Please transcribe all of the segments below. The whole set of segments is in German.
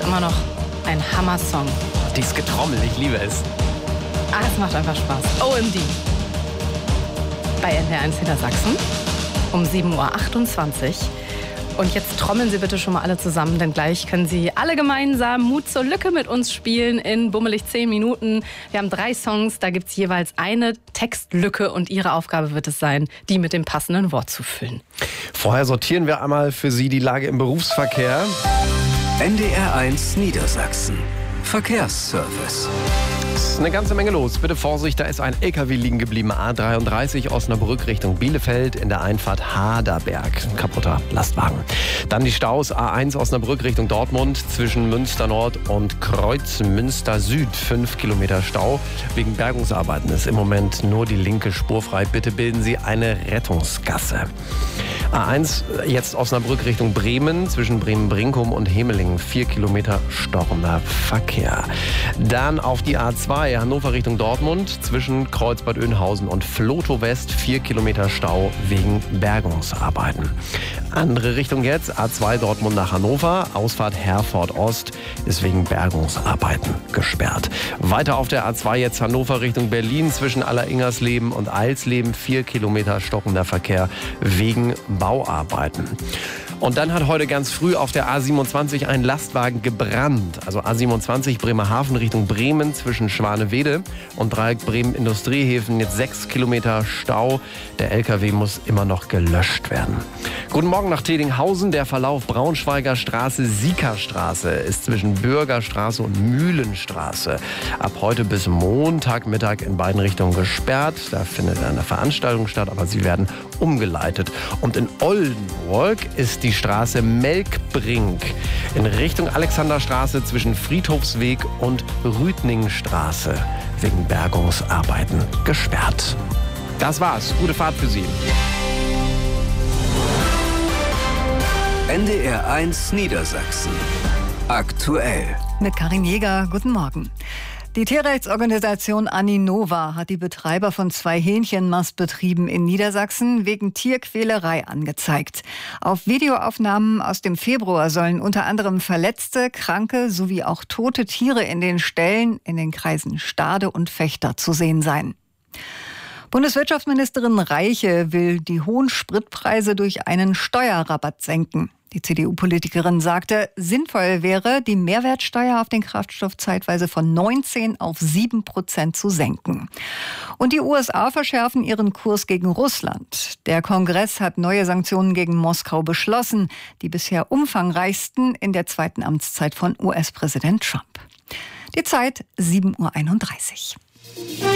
immer noch ein Hammer-Song. Dieses Getrommel, ich liebe es. Es macht einfach Spaß. OMD. Bei NDR1 Niedersachsen um 7.28 Uhr. Und jetzt trommeln Sie bitte schon mal alle zusammen, denn gleich können Sie alle gemeinsam Mut zur Lücke mit uns spielen in bummelig 10 Minuten. Wir haben 3 Songs, da gibt es jeweils eine Textlücke und Ihre Aufgabe wird es sein, die mit dem passenden Wort zu füllen. Vorher sortieren wir einmal für Sie die Lage im Berufsverkehr. NDR1 Niedersachsen. Verkehrsservice. Es ist eine ganze Menge los. Bitte Vorsicht, da ist ein LKW liegen geblieben. A33 Osnabrück Richtung Bielefeld in der Einfahrt Haderberg. Kaputter Lastwagen. Dann die Staus A1 Osnabrück Richtung Dortmund zwischen Münster Nord und Kreuz Münster Süd. 5 Kilometer Stau. Wegen Bergungsarbeiten ist im Moment nur die linke Spur frei. Bitte bilden Sie eine Rettungsgasse. A1 jetzt Osnabrück Richtung Bremen zwischen Bremen-Brinkum und Hemelingen. 4 Kilometer stockender Verkehr. Dann auf die A2 Hannover Richtung Dortmund zwischen Kreuzbad Oeynhausen und Vlotho West 4 Kilometer Stau wegen Bergungsarbeiten. Andere Richtung jetzt, A2 Dortmund nach Hannover, Ausfahrt Herford Ost ist wegen Bergungsarbeiten gesperrt. Weiter auf der A2 jetzt Hannover Richtung Berlin zwischen Alleringersleben und Eilsleben 4 Kilometer stockender Verkehr wegen Bauarbeiten. Und dann hat heute ganz früh auf der A27 ein Lastwagen gebrannt. Also A27 Bremerhaven Richtung Bremen zwischen Schwanewede und Dreieck Bremen Industriehäfen. Jetzt 6 Kilometer Stau. Der LKW muss immer noch gelöscht werden. Guten Morgen nach Tedinghausen. Der Verlauf Braunschweiger Straße, Siekerstraße ist zwischen Bürgerstraße und Mühlenstraße ab heute bis Montagmittag in beiden Richtungen gesperrt. Da findet eine Veranstaltung statt, aber sie werden umgeleitet. Und in Oldenburg ist die Straße Melkbrink in Richtung Alexanderstraße zwischen Friedhofsweg und Rüdningstraße wegen Bergungsarbeiten gesperrt. Das war's. Gute Fahrt für Sie. NDR1 Niedersachsen. Aktuell. Mit Karin Jäger, guten Morgen. Die Tierrechtsorganisation Aninova hat die Betreiber von 2 Hähnchenmastbetrieben in Niedersachsen wegen Tierquälerei angezeigt. Auf Videoaufnahmen aus dem Februar sollen unter anderem verletzte, kranke sowie auch tote Tiere in den Ställen in den Kreisen Stade und Vechta zu sehen sein. Bundeswirtschaftsministerin Reiche will die hohen Spritpreise durch einen Steuerrabatt senken. Die CDU-Politikerin sagte, sinnvoll wäre, die Mehrwertsteuer auf den Kraftstoff zeitweise von 19% auf 7% zu senken. Und die USA verschärfen ihren Kurs gegen Russland. Der Kongress hat neue Sanktionen gegen Moskau beschlossen, die bisher umfangreichsten in der 2. Amtszeit von US-Präsident Trump. Die Zeit 7.31 Uhr.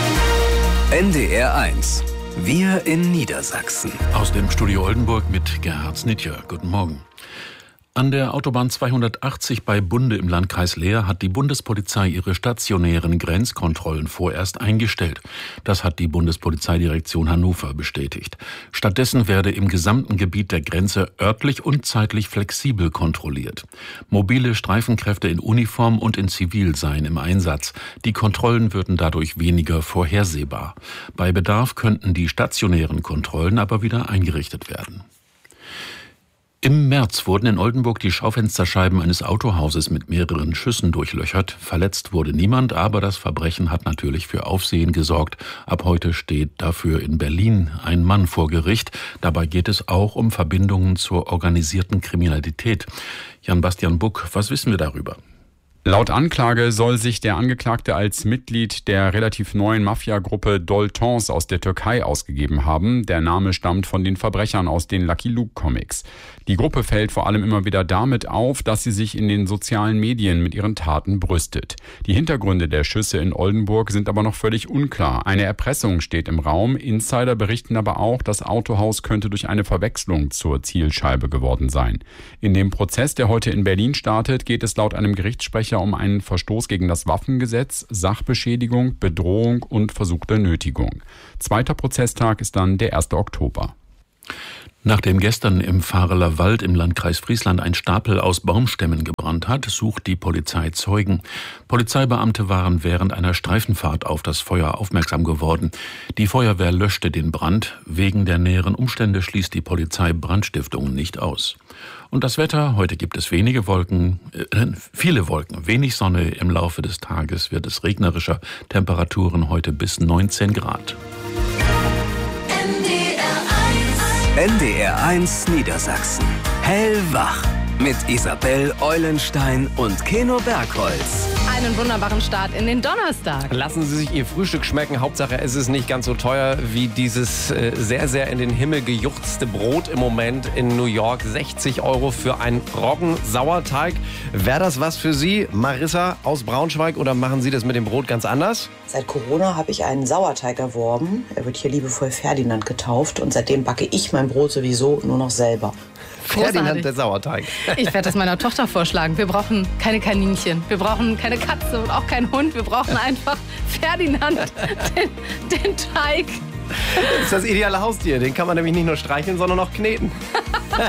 NDR1. Wir in Niedersachsen. Aus dem Studio Oldenburg mit Gerhard Snitjer. Guten Morgen. An der Autobahn 280 bei Bunde im Landkreis Leer hat die Bundespolizei ihre stationären Grenzkontrollen vorerst eingestellt. Das hat die Bundespolizeidirektion Hannover bestätigt. Stattdessen werde im gesamten Gebiet der Grenze örtlich und zeitlich flexibel kontrolliert. Mobile Streifenkräfte in Uniform und in Zivil seien im Einsatz. Die Kontrollen würden dadurch weniger vorhersehbar. Bei Bedarf könnten die stationären Kontrollen aber wieder eingerichtet werden. Im März wurden in Oldenburg die Schaufensterscheiben eines Autohauses mit mehreren Schüssen durchlöchert. Verletzt wurde niemand, aber das Verbrechen hat natürlich für Aufsehen gesorgt. Ab heute steht dafür in Berlin ein Mann vor Gericht. Dabei geht es auch um Verbindungen zur organisierten Kriminalität. Jan-Bastian Buck, was wissen wir darüber? Laut Anklage soll sich der Angeklagte als Mitglied der relativ neuen Mafia-Gruppe Doltons aus der Türkei ausgegeben haben. Der Name stammt von den Verbrechern aus den Lucky Luke-Comics. Die Gruppe fällt vor allem immer wieder damit auf, dass sie sich in den sozialen Medien mit ihren Taten brüstet. Die Hintergründe der Schüsse in Oldenburg sind aber noch völlig unklar. Eine Erpressung steht im Raum. Insider berichten aber auch, das Autohaus könnte durch eine Verwechslung zur Zielscheibe geworden sein. In dem Prozess, der heute in Berlin startet, geht es laut einem Gerichtssprecher um einen Verstoß gegen das Waffengesetz, Sachbeschädigung, Bedrohung und versuchte Nötigung. Zweiter Prozesstag ist dann der 1. Oktober. Nachdem gestern im Vahreler Wald im Landkreis Friesland ein Stapel aus Baumstämmen gebrannt hat, sucht die Polizei Zeugen. Polizeibeamte waren während einer Streifenfahrt auf das Feuer aufmerksam geworden. Die Feuerwehr löschte den Brand. Wegen der näheren Umstände schließt die Polizei Brandstiftungen nicht aus. Und das Wetter, heute gibt es viele Wolken, wenig Sonne. Im Laufe des Tages wird es regnerischer. Temperaturen heute bis 19 Grad. NDR1 Niedersachsen. Hellwach. Mit Isabel Eulenstein und Keno Bergholz. Einen wunderbaren Start in den Donnerstag. Lassen Sie sich Ihr Frühstück schmecken. Hauptsache, es ist nicht ganz so teuer wie dieses sehr, sehr in den Himmel gejuchzte Brot im Moment in New York. 60 € für einen Roggensauerteig. Wäre das was für Sie, Marissa aus Braunschweig, oder machen Sie das mit dem Brot ganz anders? Seit Corona habe ich einen Sauerteig erworben. Er wird hier liebevoll Ferdinand getauft. Und seitdem backe ich mein Brot sowieso nur noch selber. Ferdinand der Sauerteig. Ich werde das meiner Tochter vorschlagen. Wir brauchen keine Kaninchen, wir brauchen keine Katze und auch keinen Hund. Wir brauchen einfach Ferdinand, den Teig. Das ist das ideale Haustier. Den kann man nämlich nicht nur streicheln, sondern auch kneten.